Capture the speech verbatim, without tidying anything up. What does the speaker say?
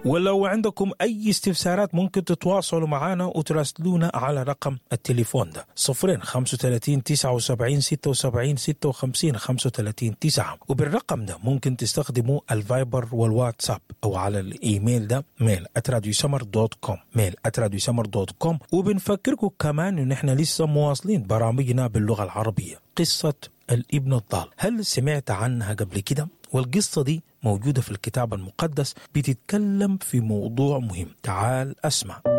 ولو عندكم أي استفسارات ممكن تتواصلوا معنا وتراسلونا على رقم التليفون ده صفرين خمسة وثلاثين تسعة وسبعين ستة وسبعين ستة وخمسين خمسة وثلاثين تسعة. وبالرقم ده ممكن تستخدموا الفايبر والواتساب أو على الإيميل ده ميل آت راديو سمر دوت كوم ميل آت راديو سمر دوت كوم. وبنفكركم كمان إن إحنا لسه مواصلين برامجنا باللغة العربية. قصة الابن الضال، هل سمعت عنها قبل كده؟ والقصة دي موجودة في الكتاب المقدس، بتتكلم في موضوع مهم. تعال أسمع.